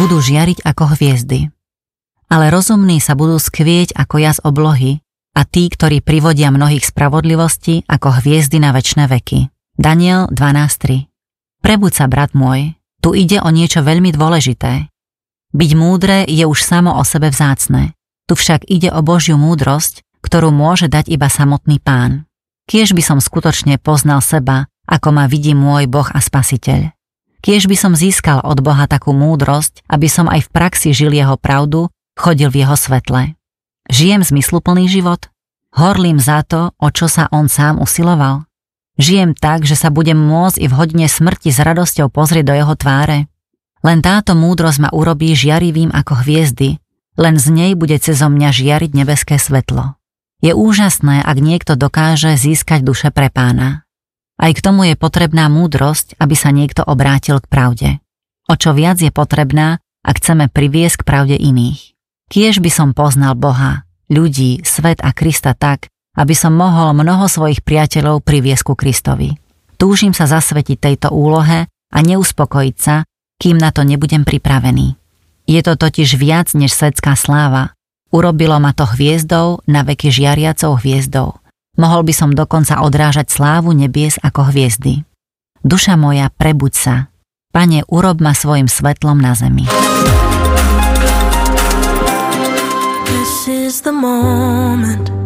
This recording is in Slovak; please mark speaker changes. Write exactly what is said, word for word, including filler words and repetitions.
Speaker 1: budú žiariť ako hviezdy. Ale rozumní sa budú skvieť ako jas oblohy a tí, ktorí privodia mnohých spravodlivosti ako hviezdy na večné veky. Daniel dvanásť tri. Prebuď sa, brat môj, tu ide o niečo veľmi dôležité. Byť múdre je už samo o sebe vzácne. Tu však ide o Božiu múdrosť, ktorú môže dať iba samotný Pán. Kiež by som skutočne poznal seba, ako ma vidí môj Boh a Spasiteľ. Kiež by som získal od Boha takú múdrosť, aby som aj v praxi žil jeho pravdu, chodil v jeho svetle. Žijem zmysluplný život? Horlím za to, o čo sa on sám usiloval? Žijem tak, že sa budem môcť i v hodine smrti s radosťou pozrieť do jeho tváre? Len táto múdrosť ma urobí žiarivým ako hviezdy, len z nej bude cezo mňa žiariť nebeské svetlo. Je úžasné, ak niekto dokáže získať duše pre Pána. Aj k tomu je potrebná múdrosť, aby sa niekto obrátil k pravde. O čo viac je potrebná, ak chceme priviesť k pravde iných. Kiež by som poznal Boha, ľudí, svet a Krista tak, aby som mohol mnoho svojich priateľov priviesť ku Kristovi. Túžim sa zasvetiť tejto úlohe a neuspokojiť sa, kým na to nebudem pripravený. Je to totiž viac než svetská sláva. Urobilo ma to hviezdou, na veky žiariacou hviezdou. Mohol by som dokonca odrážať slávu nebies ako hviezdy. Duša moja, prebuď sa. Pane, urob ma svojim svetlom na zemi.
Speaker 2: This is the moment